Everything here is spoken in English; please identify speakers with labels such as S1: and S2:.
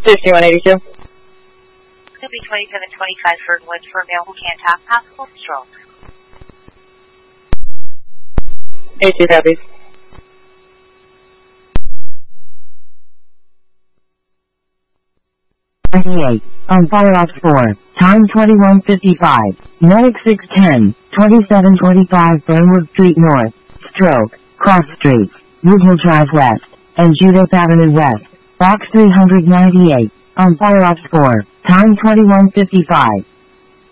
S1: 5182.
S2: Could be 2725 Fernwood for male who can't have possible stroke.
S1: 82 copies.
S3: On follow-up 4, time 21:55, medic 610, 2725 Fernwood Street North, stroke, cross streets, Woodhill Drive West, and Judith Avenue West, box 398, on follow-up 4, time 21:55.